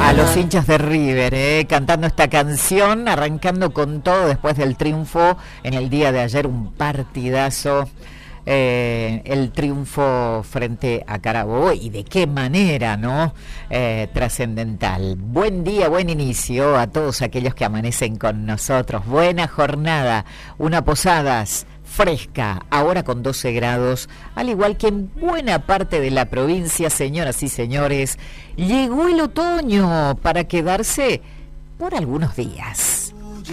A los hinchas de River, cantando esta canción, arrancando con todo después del triunfo en el día de ayer, un partidazo, el triunfo frente a Carabobo, y de qué manera, ¿no? Trascendental. Buen día, buen inicio a todos aquellos que amanecen con nosotros. Buena jornada, una Posadas fresca, ahora con 12 grados, al igual que en buena parte de la provincia. Señoras y señores, llegó el otoño para quedarse por algunos días.